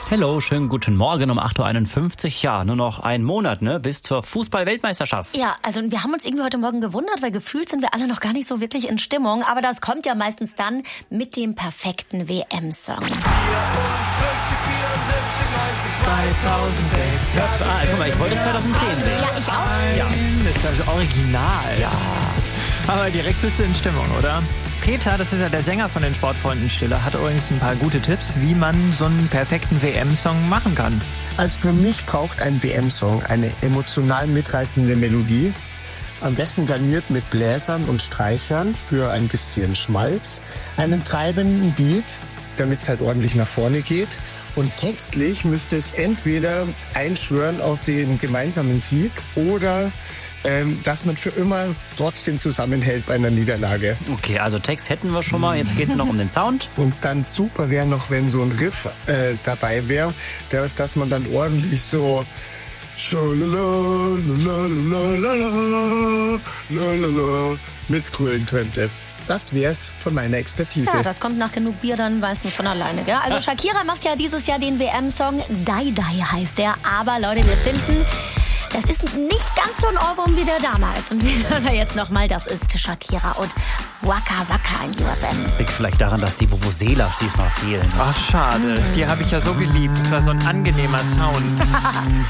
Hello, schönen guten Morgen um 8.51 Uhr. Ja, nur noch ein Monat, bis zur Fußball-Weltmeisterschaft. Ja, also wir haben uns irgendwie heute Morgen gewundert, weil gefühlt sind wir alle noch gar nicht so wirklich in Stimmung. Aber das kommt ja meistens dann mit dem perfekten WM-Song. 54, 74, 19, 2006. Guck mal, ich wollte 2010 sehen. Ja, ich auch. Ja. Das ist das Original. Ja. Aber direkt bist du in Stimmung, oder? Peter, das ist ja der Sänger von den Sportfreunden Stille, hat übrigens ein paar gute Tipps, wie man so einen perfekten WM-Song machen kann. Also für mich braucht ein WM-Song eine emotional mitreißende Melodie, am besten garniert mit Bläsern und Streichern für ein bisschen Schmalz, einen treibenden Beat, damit es halt ordentlich nach vorne geht. Und textlich müsste es entweder einschwören auf den gemeinsamen Sieg oder dass man für immer trotzdem zusammenhält bei einer Niederlage. Okay, also Text hätten wir schon mal. Jetzt geht es noch um den Sound. Und dann super wäre noch, wenn so ein Riff dabei wäre, dass man dann ordentlich so mitgrölen könnte. Das wär's von meiner Expertise. Ja, das kommt nach genug Bier dann meistens von alleine, gell? Also Shakira macht ja dieses Jahr den WM-Song Die Die heißt der. Aber Leute, wir finden, das ist nicht ganz so ein Ohrwurm wie der damals. Und den hören wir jetzt nochmal. Das ist Shakira und Waka Waka in UFM. Liegt vielleicht daran, dass die Vuvuzelas diesmal fehlen. Ach, schade. Die habe ich ja so geliebt. Das war so ein angenehmer Sound.